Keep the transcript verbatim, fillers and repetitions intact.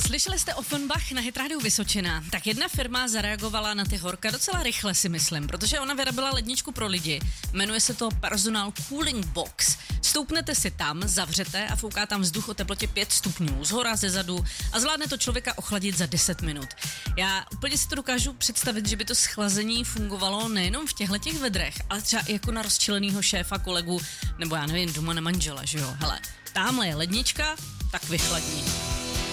Slyšeli jste Offenbach na Hit Radio Vysočina? Tak jedna firma zareagovala na ty horka docela rychle, si myslím, protože ona vyrobila ledničku pro lidi. Jmenuje se to Personal Cooling Box. Stoupnete si tam, zavřete a fouká tam vzduch o teplotě pět stupňů, zhora, zezadu a zvládne to člověka ochladit za deset minut. Já úplně si to dokážu představit, že by to schlazení fungovalo nejenom v těchto těch vedrech, ale třeba i jako na rozčilenýho šéfa, kolegu, nebo já nevím, doma na manžela, že jo? Hele, támhle je lednička, tak vychladní.